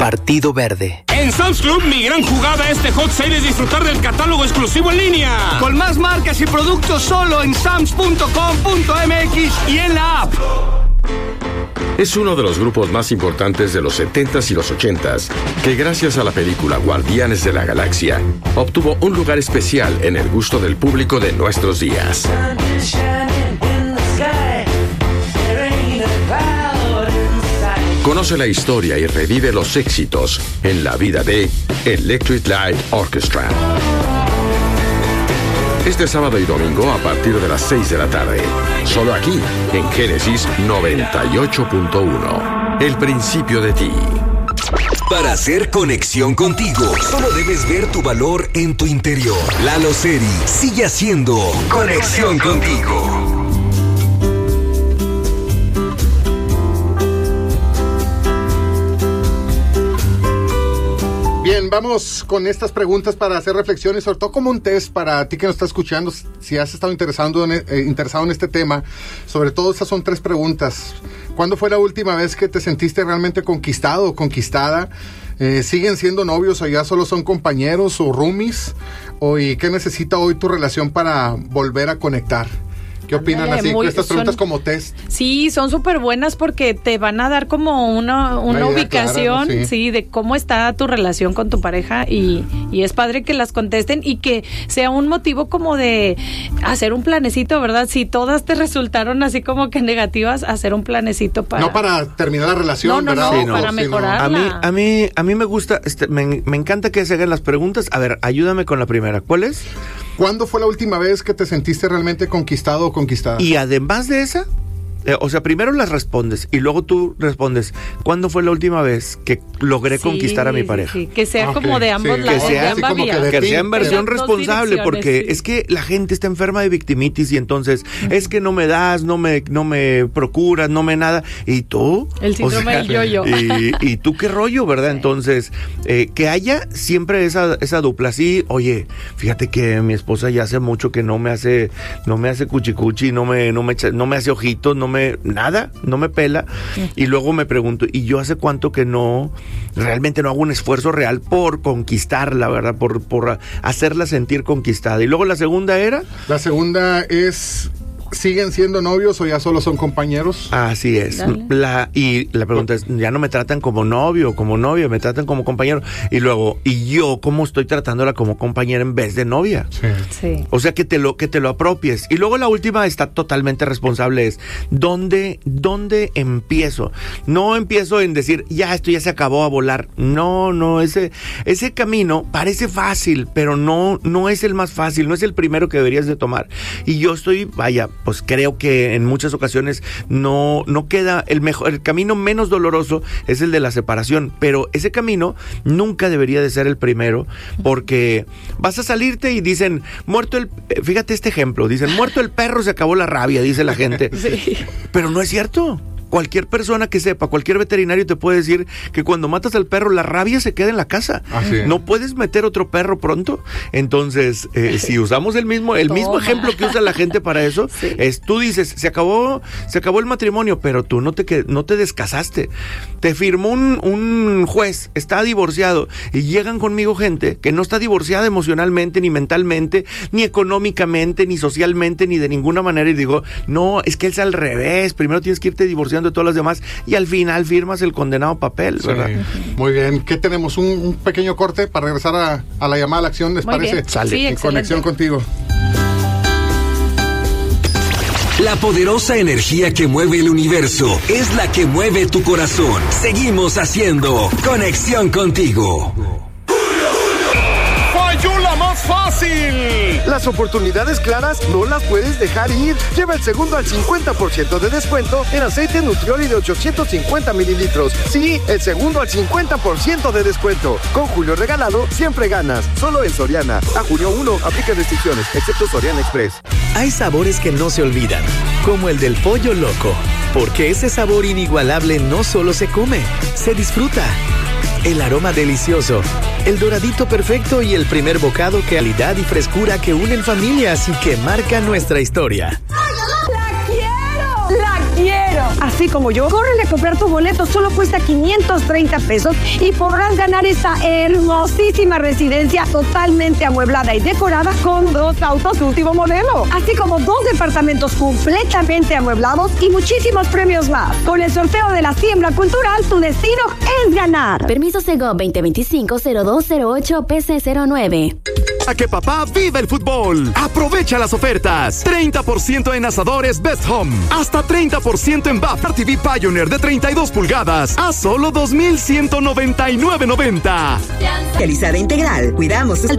Partido Verde. En Sam's Club, mi gran jugada este hot sale es disfrutar del catálogo exclusivo en línea. Con más marcas y productos solo en sams.com.mx y en la app. Es uno de los grupos más importantes de los 70s y los 80s, que gracias a la película Guardianes de la Galaxia, obtuvo un lugar especial en el gusto del público de nuestros días. Conoce la historia y revive los éxitos en la vida de Electric Light Orchestra. Este sábado y domingo a partir de las 6 de la tarde. Solo aquí, en Génesis 98.1. El principio de ti. Para hacer conexión contigo, solo debes ver tu valor en tu interior. Lalo Seri sigue haciendo conexión contigo. Bien, vamos con estas preguntas para hacer reflexiones, sobre todo como un test para ti que nos estás escuchando, si has estado interesado en este tema. Sobre todo, esas son 3 preguntas. ¿Cuándo fue la última vez que te sentiste realmente conquistado o conquistada? ¿Siguen siendo novios o ya solo son compañeros o roomies? ¿Y qué necesita hoy tu relación para volver a conectar? ¿Qué opinan así? Estas preguntas como test. Sí, son súper buenas porque te van a dar como una ubicación, clara, ¿no? Sí, de cómo está tu relación con tu pareja y es padre que las contesten y que sea un motivo como de hacer un planecito, ¿verdad? Si todas te resultaron así como que negativas, hacer un planecito para... No para terminar la relación, ¿verdad? No, para mejorarla. A mí me gusta, me encanta que se hagan las preguntas. A ver, ayúdame con la primera. ¿Cuál es? ¿Cuándo fue la última vez que te sentiste realmente conquistado o conquistada? Y además de esa, primero las respondes y luego tú respondes, ¿cuándo fue la última vez que logré conquistar a mi pareja? Sí. Que sea como de ambos lados, que sea en versión responsable, porque es que la gente está enferma de victimitis y entonces es que no me das, no me procuras, no me nada. ¿Y tú? El síndrome del yo-yo. ¿Y tú qué rollo, verdad? Sí. Entonces, que haya siempre esa dupla. Sí, oye, fíjate que mi esposa ya hace mucho que no me hace cuchicuchi, no me hace ojitos, no me pela, y luego me pregunto, ¿y yo hace cuánto que realmente no hago un esfuerzo real por conquistarla, verdad? Por hacerla sentir conquistada? Y luego la segunda era... La segunda es... ¿Siguen siendo novios o ya solo son compañeros? Así es. Y la pregunta es, ya no me tratan como novio o como novia, me tratan como compañero. Y luego, ¿y yo cómo estoy tratándola como compañera en vez de novia? Sí. O sea, que te lo apropies. Y luego la última está totalmente responsable, es ¿dónde empiezo? No empiezo en decir, ya esto ya se acabó a volar. No, ese camino parece fácil, pero no es el más fácil, no es el primero que deberías de tomar. Y yo pues creo que en muchas ocasiones no queda el camino menos doloroso es el de la separación, pero ese camino nunca debería de ser el primero, porque vas a salirte y dicen, fíjate este ejemplo, dicen, muerto el perro se acabó la rabia, dice la gente. Sí. Pero no es cierto. Cualquier persona que sepa, cualquier veterinario te puede decir que cuando matas al perro, la rabia se queda en la casa. No puedes meter otro perro pronto. Entonces, si usamos el mismo ejemplo que usa la gente para eso, sí. Tú dices, se acabó el matrimonio, pero tú no te descasaste. Te firmó un juez, está divorciado, y llegan conmigo gente que no está divorciada emocionalmente, ni mentalmente, ni económicamente, ni socialmente, ni de ninguna manera, y digo, no, es que es al revés, primero tienes que irte divorciando de todas las demás y al final firmas el condenado papel, ¿verdad? Sí. Muy bien, ¿qué tenemos? Un pequeño corte para regresar a la llamada a la acción, ¿les parece? Sale. Sí, en conexión contigo. La poderosa energía que mueve el universo es la que mueve tu corazón. Seguimos haciendo conexión contigo. ¡La más fácil! Las oportunidades claras no las puedes dejar ir. Lleva el segundo al 50% de descuento en aceite Nutrioli de 850 mililitros. Sí, el segundo al 50% de descuento. Con Julio Regalado, siempre ganas. Solo en Soriana. A junio 1, aplica restricciones, excepto Soriana Express. Hay sabores que no se olvidan, como el del pollo loco. Porque ese sabor inigualable no solo se come, se disfruta. El aroma delicioso, el doradito perfecto y el primer bocado, calidad y frescura que unen familias y que marcan nuestra historia. ¡La quiero! ¡La quiero! así como yo, córrele a comprar tu boleto, solo cuesta 530 pesos y podrás ganar esta hermosísima residencia totalmente amueblada y decorada con 2 autos último modelo, así como 2 departamentos completamente amueblados y muchísimos premios más. Con el sorteo de la Siembra Cultural, tu destino es ganar. Permiso Segov 2025-0208-PC09. A que papá vive el fútbol. Aprovecha las ofertas. 30% en asadores Best Home. Hasta 30% en Buffer TV Pioneer de 32 pulgadas. A solo $2,199.90. Realizada integral. Cuidamos